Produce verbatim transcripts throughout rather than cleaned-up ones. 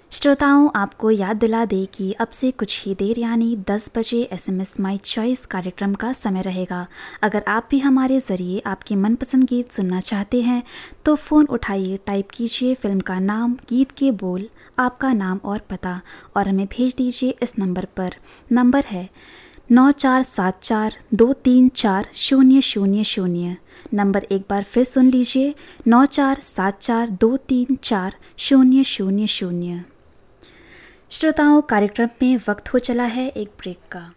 श्रोताओं, आपको याद दिला दे कि अब से कुछ ही देर यानी दस बजे एसएमएस माई चॉइस कार्यक्रम का समय रहेगा। अगर आप भी हमारे ज़रिए आपके मनपसंद गीत सुनना चाहते हैं तो फ़ोन उठाइए, टाइप कीजिए फिल्म का नाम, गीत के बोल, आपका नाम और पता और हमें भेज दीजिए इस नंबर पर। नंबर है नौ चार सात चार दो तीन चार शून्य शून्य शून्य। नंबर एक बार फिर सुन लीजिए, नौ चार सात चार दो तीन चार शून्य शून्य शून्य। श्रोताओं, कार्यक्रम में वक्त हो चला है एक ब्रेक का।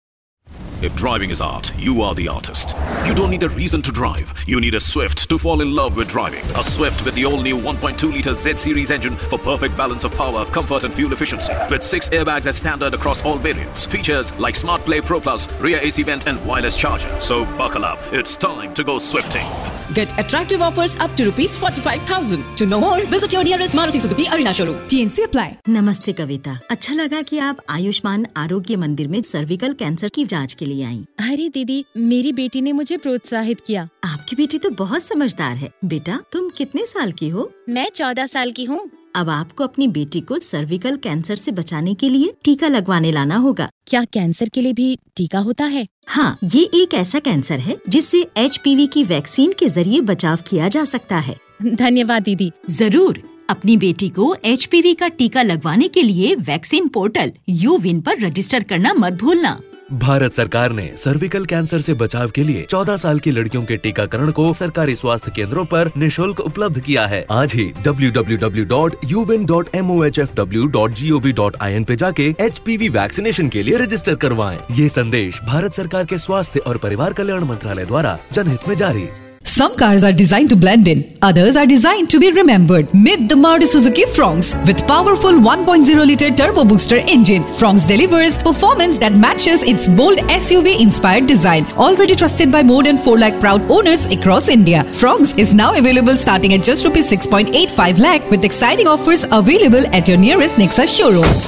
If driving is art, you are the artist. You don't need a reason to drive. You need a Swift to fall in love with driving. A Swift with the all-new one point two litre Z-Series engine for perfect balance of power, comfort and fuel efficiency. With six airbags as standard across all variants. Features like Smart Play Pro Plus, rear A C vent and wireless charger. So buckle up. It's time to go Swifting. Get attractive offers up to rupees forty-five thousand. To know more, visit your nearest Maruti Suzuki Arena showroom. T N C apply. नमस्ते कविता, अच्छा लगा कि आप आयुष्मान आरोग्य मंदिर में cervical cancer की जांच के लिए आई। अरे दीदी, मेरी बेटी ने मुझे प्रोत्साहित किया। आपकी बेटी तो बहुत समझदार है। बेटा, तुम कितने साल की हो? मैं चौदह साल की हूँ। अब आपको अपनी बेटी को सर्विकल कैंसर से बचाने के लिए टीका लगवाने लाना होगा। क्या कैंसर के लिए भी टीका होता है? हाँ, ये एक ऐसा कैंसर है जिससे एच पी वी की वैक्सीन के जरिए बचाव किया जा सकता है। धन्यवाद दीदी। जरूर, अपनी बेटी को एच पी वी का टीका लगवाने के लिए वैक्सीन पोर्टल यू विन पर रजिस्टर करना मत भूलना। भारत सरकार ने सर्विकल कैंसर से बचाव के लिए चौदह साल की लड़कियों के टीकाकरण को सरकारी स्वास्थ्य केंद्रों पर निशुल्क उपलब्ध किया है। आज ही W W W dot U win dot मोहफ W dot G O V dot I N पे जाके एच पी वी वैक्सीनेशन के लिए रजिस्टर करवाएं। ये संदेश भारत सरकार के स्वास्थ्य और परिवार कल्याण मंत्रालय द्वारा जनहित में जारी। Some cars are designed to blend in, others are designed to be remembered. Meet the Maruti Suzuki Fronx with powerful one point oh litre turbo booster engine. Fronx delivers performance that matches its bold S U V-inspired design. Already trusted by more than four lakh proud owners across India. Fronx is now available starting at just rupees six point eight five lakh with exciting offers available at your nearest Nexa showroom.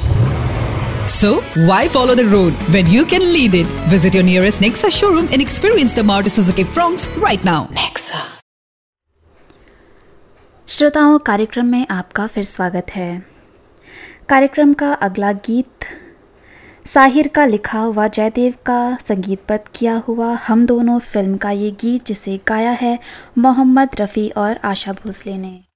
So, why follow the road when you can lead it? Visit your nearest Nexa showroom and experience the Maruti Suzuki Fronx right now. Nexa. श्रोताओं, कार्यक्रम में आपका फिर स्वागत है। कार्यक्रम का अगला गीत साहिर का लिखा हुआ, जयदेव का संगीतबद्ध किया हुआ हम दोनों फिल्म का ये गीत, जिसे गाया है मोहम्मद रफ़ी और आशा भोसले ने।